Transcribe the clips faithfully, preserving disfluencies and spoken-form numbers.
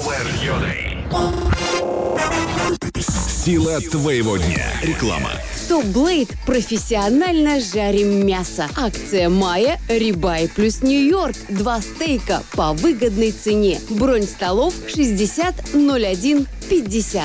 Power ю дэй. Сила твоего дня. Реклама. Топ Блейд профессионально жарим мясо. Акция мая Рибай плюс Нью-Йорк. Два стейка по выгодной цене. Бронь столов шестьдесят ноль один пятьдесят.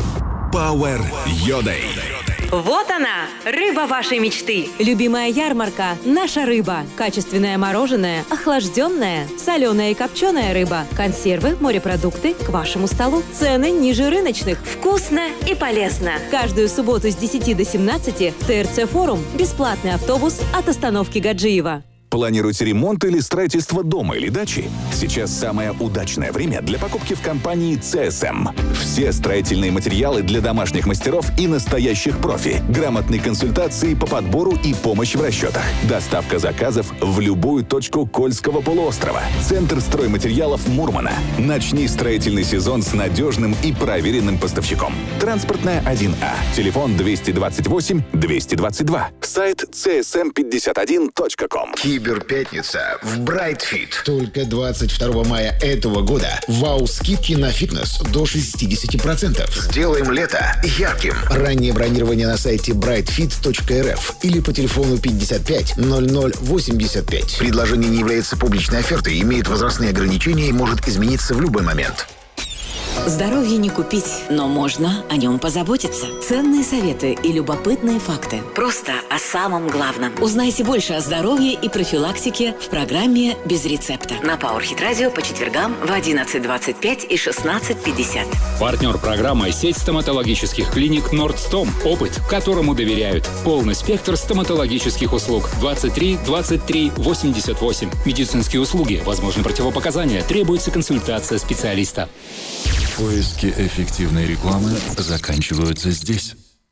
Power ю дэй. Вот она, рыба вашей мечты. Любимая ярмарка – наша рыба. Качественное мороженое, охлажденная, соленая и копченая рыба, консервы, морепродукты к вашему столу. Цены ниже рыночных. Вкусно и полезно. Каждую субботу с десяти до семнадцати ТРЦ Форум. Бесплатный автобус от остановки Гаджиева. Планируете ремонт или строительство дома или дачи? Сейчас самое удачное время для покупки в компании си эс эм. Все строительные материалы для домашних мастеров и настоящих профи. Грамотные консультации по подбору и помощь в расчетах. Доставка заказов в любую точку Кольского полуострова. Центр стройматериалов Мурмана. Начни строительный сезон с надежным и проверенным поставщиком. Транспортная один А. Телефон двести двадцать восемь двести двадцать два. Сайт си эс эм пятьдесят один точка ком. Киберпятница в Bright Fit. Только двадцать второго мая этого года вау-скидки на фитнес до шестьдесят процентов. Сделаем лето ярким. Раннее бронирование на сайте брайт фит точка эр эф или по телефону пятьдесят пять ноль ноль восемьдесят пять. Предложение не является публичной офертой, имеет возрастные ограничения и может измениться в любой момент. Здоровье не купить, но можно о нем позаботиться. Ценные советы и любопытные факты. Просто о самом главном. Узнайте больше о здоровье и профилактике в программе «Без рецепта» на Power Hit Radio по четвергам в одиннадцать двадцать пять и шестнадцать пятьдесят. Партнер программы – сеть стоматологических клиник «Нордстом». Опыт, которому доверяют. Полный спектр стоматологических услуг. двадцать три двадцать три восемьдесят восемь. Медицинские услуги. Возможны противопоказания. Требуется консультация специалиста. Поиски эффективной рекламы заканчиваются здесь.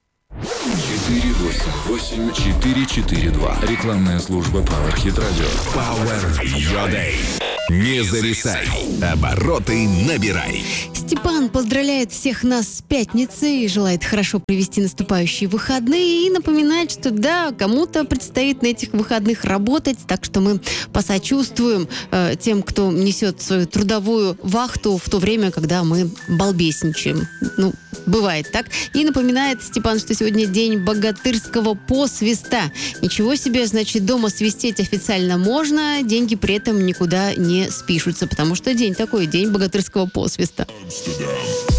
четыре восемь восемь четыре четыре два. Рекламная служба Power Hit Radio. Power ю дэй. Не зависай. Обороты набирай. Степан поздравляет всех нас с пятницей и желает хорошо провести наступающие выходные и напоминает, что да, кому-то предстоит на этих выходных работать, так что мы посочувствуем э, тем, кто несет свою трудовую вахту в то время, когда мы балбесничаем. Ну, бывает так. И напоминает Степан, что сегодня день богатырского посвиста. Ничего себе, значит, дома свистеть официально можно, деньги при этом никуда не спишутся, потому что день такой, день богатырского посвиста. Amsterdam.